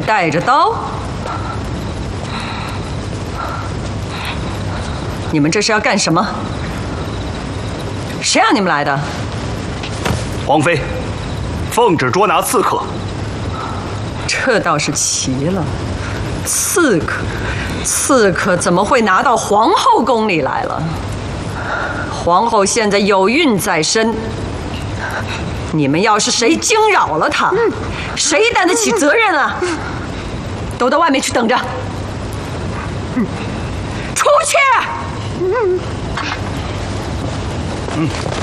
带着刀？你们这是要干什么？谁让你们来的？ 皇妃，奉旨捉拿刺客。 这倒是奇了，刺客怎么会拿到皇后宫里来了？皇后现在有孕在身，你们要是谁惊扰了她，谁担得起责任啊？都到外面去等着。出去！